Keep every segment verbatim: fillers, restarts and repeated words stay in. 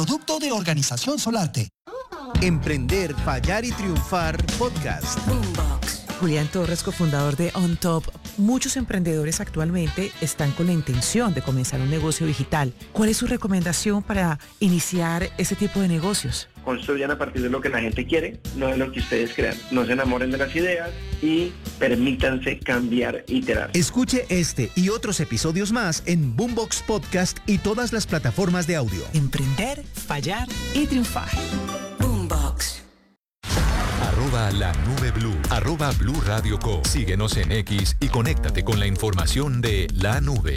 producto de Organización Solarte. Emprender, fallar y triunfar podcast. Boombox. Julián Torres, cofundador de On Top. Muchos emprendedores actualmente están con la intención de comenzar un negocio digital. ¿Cuál es su recomendación para iniciar ese tipo de negocios? Construyan a partir de lo que la gente quiere, no de lo que ustedes crean. No se enamoren de las ideas y permítanse cambiar, iterar. Escuche este y otros episodios más en Boombox Podcast y todas las plataformas de audio. Emprender, fallar y triunfar. Boombox. Arroba la nube blue. Arroba Blue Radio Co. Síguenos en X y conéctate con la información de la nube.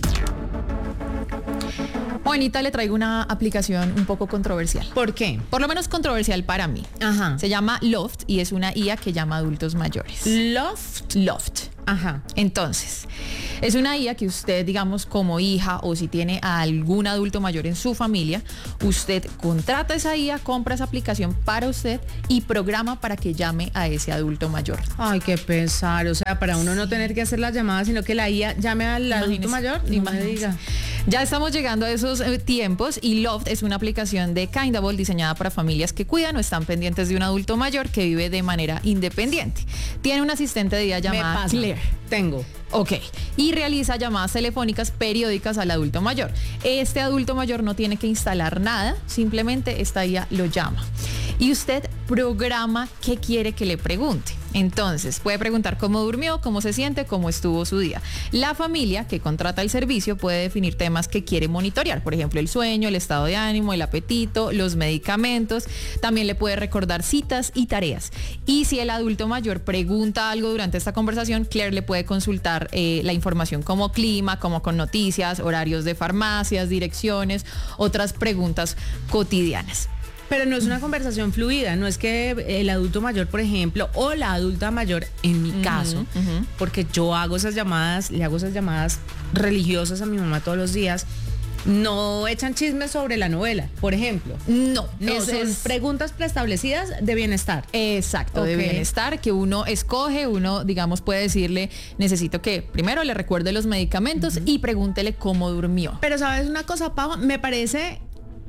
Juanita, le traigo una aplicación un poco controversial. ¿Por qué? Por lo menos controversial para mí. Ajá. Se llama Loft y es una I A que llama a adultos mayores. Loft. Loft. Ajá. Entonces, es una I A que usted, digamos, como hija o si tiene a algún adulto mayor en su familia, usted contrata esa I A, compra esa aplicación para usted y programa para que llame a ese adulto mayor. Ay, qué pesar. O sea, para uno no tener que hacer las llamadas, sino que la I A llame al adulto mayor. Y más le diga. Ya estamos llegando a esos eh, tiempos y Loft es una aplicación de Kindable diseñada para familias que cuidan o están pendientes de un adulto mayor que vive de manera independiente. Tiene un asistente de I A llamada Claire. Tengo. Ok, y realiza llamadas telefónicas periódicas al adulto mayor. Este adulto mayor no tiene que instalar nada, simplemente esta I A lo llama. Y usted programa qué quiere que le pregunte. Entonces, puede preguntar cómo durmió, cómo se siente, cómo estuvo su día. La familia que contrata el servicio puede definir temas que quiere monitorear, por ejemplo, el sueño, el estado de ánimo, el apetito, los medicamentos. También le puede recordar citas y tareas. Y si el adulto mayor pregunta algo durante esta conversación, Claire le puede consultar eh, la información como clima, como con noticias, horarios de farmacias, direcciones, otras preguntas cotidianas. Pero no es una conversación fluida, no es que el adulto mayor, por ejemplo, o la adulta mayor, en mi uh-huh, caso, uh-huh. porque yo hago esas llamadas, le hago esas llamadas religiosas a mi mamá todos los días, no echan chismes sobre la novela, por ejemplo. No, no son es... preguntas preestablecidas de bienestar. Exacto, okay. De bienestar que uno escoge, uno, digamos, puede decirle, necesito que primero le recuerde los medicamentos uh-huh. y pregúntele cómo durmió. Pero ¿sabes una cosa, Pau? Me parece...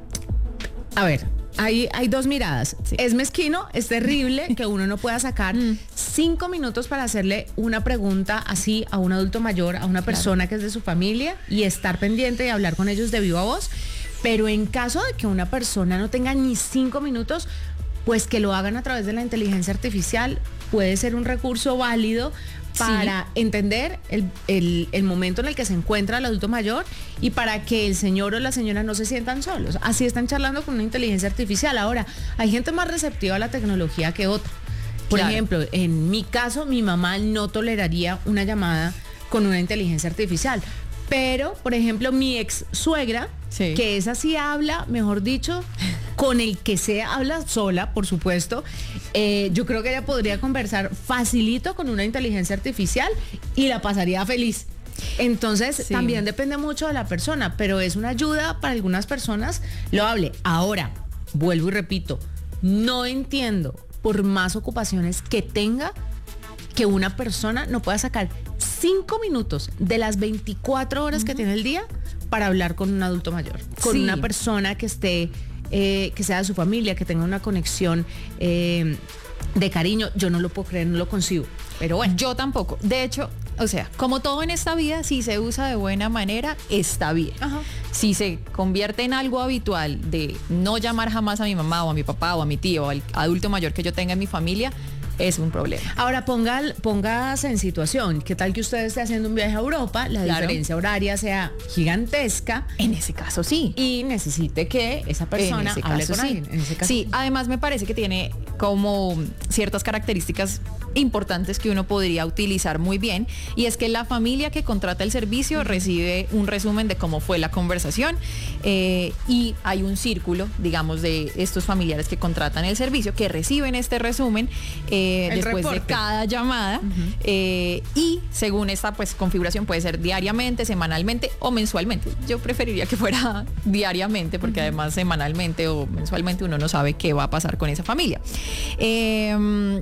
A ver... Hay, hay dos miradas. Sí. Es mezquino, es terrible que uno no pueda sacar mm. cinco minutos para hacerle una pregunta así a un adulto mayor, a una persona claro. que es de su familia y estar pendiente de hablar con ellos de viva voz. Pero en caso de que una persona no tenga ni cinco minutos, pues que lo hagan a través de la inteligencia artificial puede ser un recurso válido para sí. entender el, el, el momento en el que se encuentra el adulto mayor y para que el señor o la señora no se sientan solos. Así están charlando con una inteligencia artificial. Ahora, hay gente más receptiva a la tecnología que otra. Por claro. ejemplo, en mi caso, mi mamá no toleraría una llamada con una inteligencia artificial. Pero, por ejemplo, mi ex suegra, sí. que esa sí habla, mejor dicho, con el que sea, habla sola, por supuesto. Eh, yo creo que ella podría conversar facilito con una inteligencia artificial y la pasaría feliz. Entonces, sí. también depende mucho de la persona, pero es una ayuda para algunas personas loable. Ahora, vuelvo y repito, no entiendo, por más ocupaciones que tenga, que una persona no pueda sacar cinco minutos de las veinticuatro horas uh-huh. que tiene el día para hablar con un adulto mayor, con sí. una persona que esté, eh, que sea de su familia, que tenga una conexión eh, de cariño. Yo no lo puedo creer, no lo concibo. Pero bueno. Yo tampoco. De hecho, o sea, como todo en esta vida, si se usa de buena manera, está bien. Ajá. Si se convierte en algo habitual de no llamar jamás a mi mamá o a mi papá o a mi tío o al adulto mayor que yo tenga en mi familia, es un problema. Ahora ponga, póngase en situación. ¿Qué tal que usted esté haciendo un viaje a Europa? La claro. diferencia horaria sea gigantesca. En ese caso sí. Y necesite que esa persona hable con sí. alguien. En ese caso, sí, además me parece que tiene como ciertas características importantes que uno podría utilizar muy bien, y es que la familia que contrata el servicio recibe un resumen de cómo fue la conversación eh, y hay un círculo, digamos, de estos familiares que contratan el servicio que reciben este resumen eh, después reporte. de cada llamada uh-huh. eh, y según esta pues configuración puede ser diariamente, semanalmente o mensualmente. Yo preferiría que fuera diariamente porque uh-huh. además semanalmente o mensualmente uno no sabe qué va a pasar con esa familia. Eh,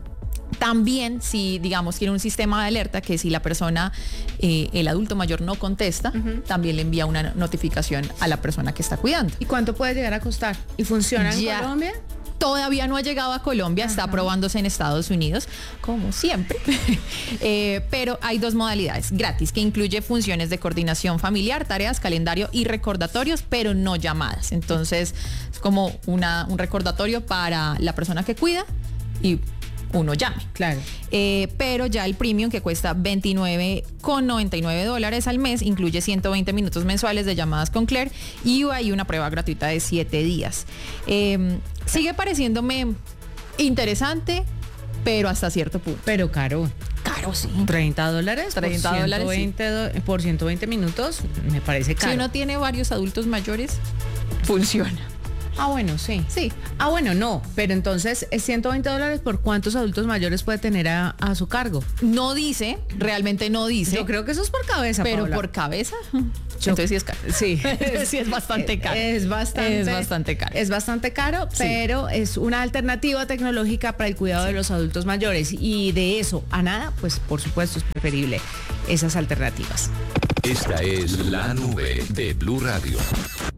También, si digamos tiene un sistema de alerta que si la persona, eh, el adulto mayor no contesta, uh-huh. también le envía una notificación a la persona que está cuidando. ¿Y cuánto puede llegar a costar? ¿Y funciona en Ya. Colombia? Todavía no ha llegado a Colombia, Ajá. está probándose en Estados Unidos, como siempre. eh, pero hay dos modalidades, gratis, que incluye funciones de coordinación familiar, tareas, calendario y recordatorios, pero no llamadas. Entonces, es como una, un recordatorio para la persona que cuida y uno llame. Claro. Eh, pero ya el premium, que cuesta veintinueve con noventa y nueve dólares al mes, incluye ciento veinte minutos mensuales de llamadas con Claire y hay una prueba gratuita de siete días. Eh, sigue pareciéndome interesante, pero hasta cierto punto. Pero caro. Caro, sí. treinta dólares treinta por dólares, ciento veinte do- por ciento veinte minutos, me parece caro. Si uno tiene varios adultos mayores, funciona. Ah, bueno, sí. Sí. Ah, bueno, no. Pero entonces, ¿es ciento veinte dólares por cuántos adultos mayores puede tener a, a su cargo? No dice, realmente no dice. Yo creo que eso es por cabeza, Pero Paola. por cabeza, Yo- entonces sí es caro. Sí. sí es bastante caro. Es bastante, Es bastante caro. Es bastante caro, Sí. pero es una alternativa tecnológica para el cuidado sí. de los adultos mayores. Y de eso a nada, pues por supuesto es preferible esas alternativas. Esta es La Nube de Blue Radio.